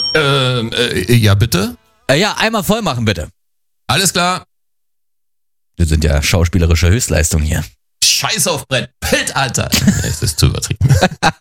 Ja, bitte? Ja, einmal voll machen, bitte. Alles klar. Wir sind ja schauspielerische Höchstleistung hier. Scheiß auf Brett. Bild, Alter. Es ist zu übertrieben.